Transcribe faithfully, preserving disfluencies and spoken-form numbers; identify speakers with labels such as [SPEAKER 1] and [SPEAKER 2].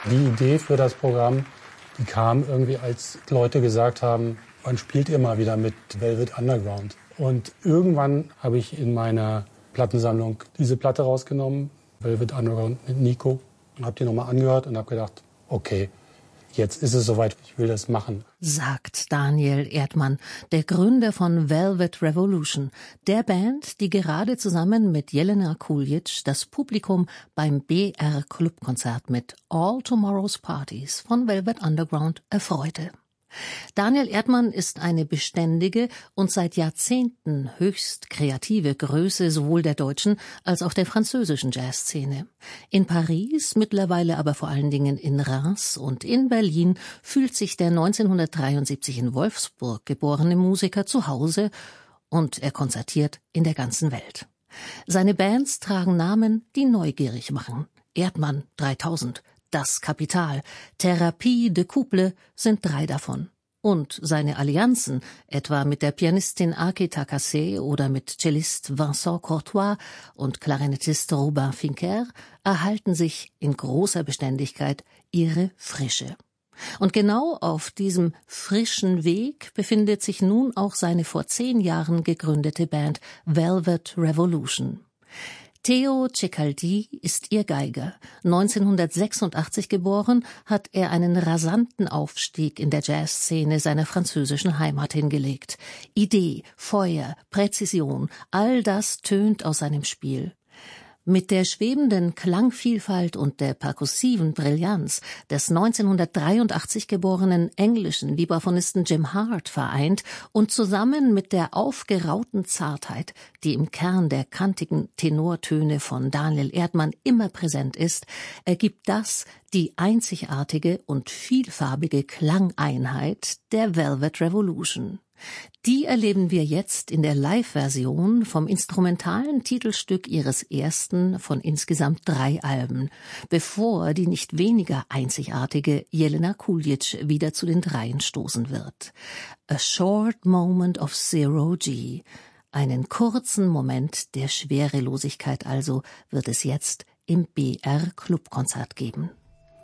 [SPEAKER 1] Die Idee für das Programm, die kam irgendwie, als Leute gesagt haben, wann spielt ihr mal wieder mit Velvet Underground? Und irgendwann habe ich in meiner Plattensammlung diese Platte rausgenommen, Velvet Underground mit Nico, und habe die nochmal angehört und habe gedacht, okay, jetzt ist es soweit, ich will das machen.
[SPEAKER 2] Sagt Daniel Erdmann, der Gründer von Velvet Revolution, der Band, die gerade zusammen mit Jelena Kuljic das Publikum beim B R Clubkonzert mit All Tomorrow's Parties von Velvet Underground erfreute. Daniel Erdmann ist eine beständige und seit Jahrzehnten höchst kreative Größe sowohl der deutschen als auch der französischen Jazzszene. In Paris, mittlerweile aber vor allen Dingen in Reims und in Berlin fühlt sich der neunzehnhundertdreiundsiebzig in Wolfsburg geborene Musiker zu Hause und er konzertiert in der ganzen Welt. Seine Bands tragen Namen, die neugierig machen. Erdmann dreitausend, Das Kapital, Thérapie de Couple sind drei davon. Und seine Allianzen, etwa mit der Pianistin Akita Kassé oder mit Cellist Vincent Courtois und Klarinettist Robin Fincker, erhalten sich in großer Beständigkeit ihre Frische. Und genau auf diesem frischen Weg befindet sich nun auch seine vor zehn Jahren gegründete Band Velvet Revolution. Theo Ceccaldi ist ihr Geiger. neunzehnhundertsechsundachtzig geboren, hat er einen rasanten Aufstieg in der Jazzszene seiner französischen Heimat hingelegt. Idee, Feuer, Präzision, all das tönt aus seinem Spiel. Mit der schwebenden Klangvielfalt und der perkussiven Brillanz des neunzehnhundertdreiundachtzig geborenen englischen Vibraphonisten Jim Hart vereint und zusammen mit der aufgerauten Zartheit, die im Kern der kantigen Tenortöne von Daniel Erdmann immer präsent ist, ergibt das die einzigartige und vielfarbige Klangeinheit der Velvet Revolution. Die erleben wir jetzt in der Live-Version vom instrumentalen Titelstück ihres ersten von insgesamt drei Alben, bevor die nicht weniger einzigartige Jelena Kuljic wieder zu den Dreien stoßen wird. A Short Moment of Zero G. Einen kurzen Moment der Schwerelosigkeit also wird es jetzt im B R Clubkonzert geben.